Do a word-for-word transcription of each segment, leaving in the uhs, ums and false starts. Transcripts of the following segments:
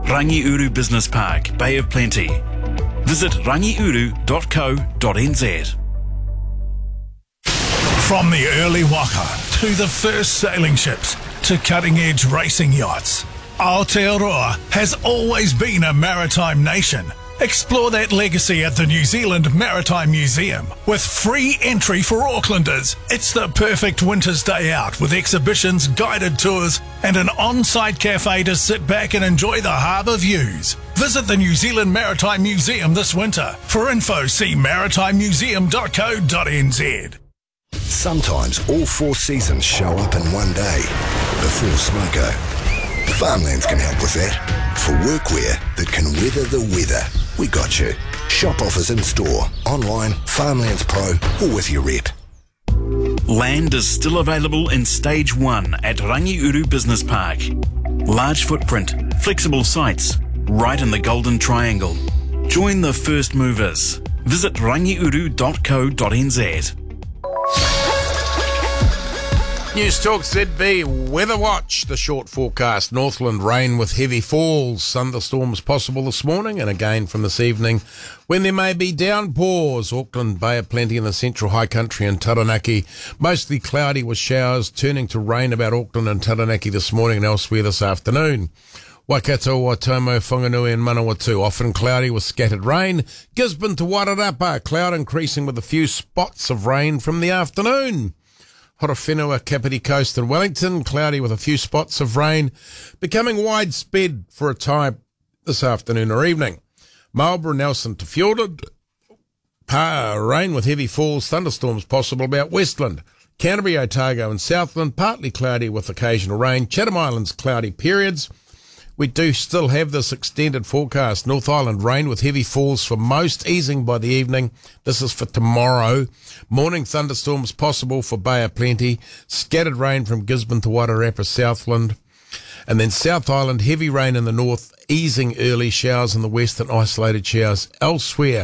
Rangiuru Business Park, Bay of Plenty. Visit rangiuru dot co dot n z. From the early waka to the first sailing ships to cutting-edge racing yachts, Aotearoa has always been a maritime nation. Explore that legacy at the New Zealand Maritime Museum with free entry for Aucklanders. It's the perfect winter's day out with exhibitions, guided tours and an on-site cafe to sit back and enjoy the harbour views. Visit the New Zealand Maritime Museum this winter. For info, see maritime museum dot co dot n z. Sometimes all four seasons show up in one day. Before Smoko. Farmlands can help with that. For workwear that can weather the weather, we got you. Shop offers in store, online, Farmlands Pro, or with your rep. Land is still available in Stage one at Rangiuru Business Park. Large footprint, flexible sites, right in the Golden Triangle. Join the first movers. Visit rangiuru dot co dot n z. News Talk Z B Weather Watch. The short forecast. Northland rain with heavy falls. Thunderstorms possible this morning and again from this evening when there may be downpours. Auckland, Bay of Plenty in the central high country and Taranaki. Mostly cloudy with showers turning to rain about Auckland and Taranaki this morning and elsewhere this afternoon. Waikato, Waitomo, Whanganui and Manawatu. Often cloudy with scattered rain. Gisborne to Wairarapa. Cloud increasing with a few spots of rain from the afternoon. Horowhenua, Kapiti Coast and Wellington, cloudy with a few spots of rain, becoming widespread for a time this afternoon or evening. Marlborough, Nelson to Fiordland, pa, rain with heavy falls, thunderstorms possible about Westland. Canterbury, Otago and Southland, partly cloudy with occasional rain. Chatham Islands, cloudy periods. We do still have this extended forecast. North Island, rain with heavy falls for most, easing by the evening. This is for tomorrow. Morning thunderstorms possible for Bay of Plenty. Scattered rain from Gisborne to Wairarapa, Southland. And then South Island, heavy rain in the north, easing early, showers in the west and isolated showers elsewhere.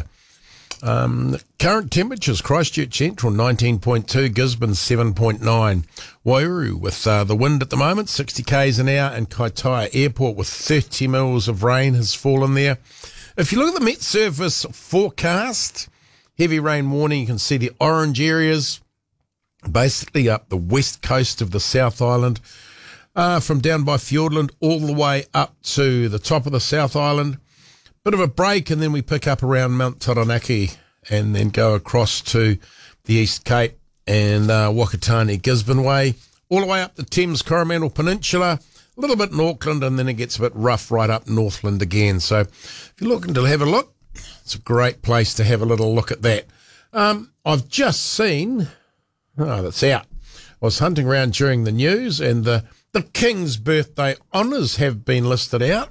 Um, current temperatures, Christchurch Central nineteen point two, Gisborne seven point nine. Wairau with uh, the wind at the moment, sixty k's an hour, and Kaitaia Airport with thirty mils of rain has fallen there. If you look at the Met Service forecast, heavy rain warning, you can see the orange areas, basically up the west coast of the South Island, uh, from down by Fiordland all the way up to the top of the South Island. Bit of a break, and then we pick up around Mount Taranaki and then go across to the East Cape and uh, Wakatani, Gisborne Way, all the way up the Thames Coromandel Peninsula, a little bit in Auckland, and then it gets a bit rough right up Northland again. So if you're looking to have a look, it's a great place to have a little look at that. Um, I've just seen, oh, that's out. I was hunting around during the news, and the, the King's birthday honours have been listed out.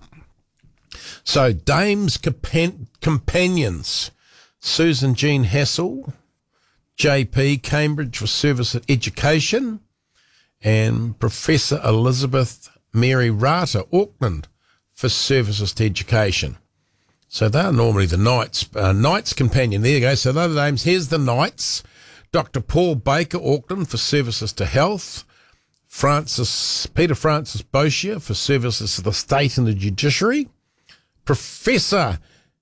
So, Dame's compan- companions, Susan Jean Hassel, J P, Cambridge for Service at Education, and Professor Elizabeth Mary Rata, Auckland, for Services to Education. So, they're normally the Knights, uh, Knights companion. There you go. So, they're the names. Here's the Knights. Doctor Paul Baker, Auckland, for Services to Health. Francis, Peter Francis Boshier, for Services to the State and the Judiciary. Professor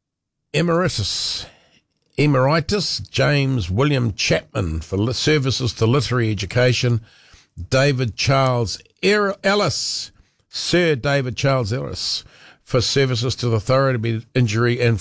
Emeritus Emeritus James William Chapman for Services to Literary Education. David Charles Ellis, Sir David Charles Ellis, for Services to the Thoroughbred Injury and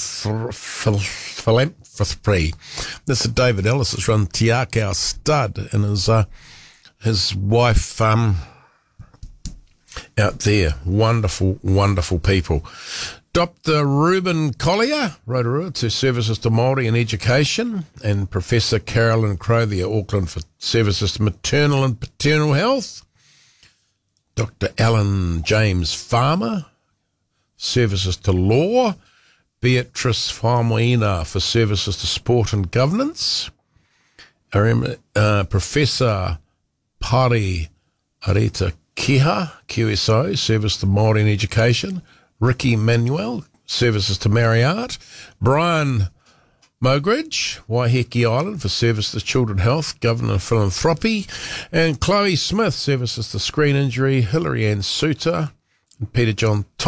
Philanthropy. This is David Ellis has run Te Akau Stud, and his uh, his wife um. out there. Wonderful, wonderful people. Doctor Reuben Collier, Rotorua, to Services to Māori and Education, and Professor Carolyn Crothier, Auckland, for Services to Maternal and Paternal Health. Doctor Alan James Farmer, Services to Law. Beatrice Famoina, for Services to Sport and Governance. Uh, Professor Pari Areta Kiha, Q S O, Service to Māori and Education. Ricky Manuel, Services to Marriott. Brian Mogridge, Waiheke Island, for Service to Children Health, Government Philanthropy. And Chloe Smith, Services to Screen Injury. Hilary Ann Suter and Peter John Thompson.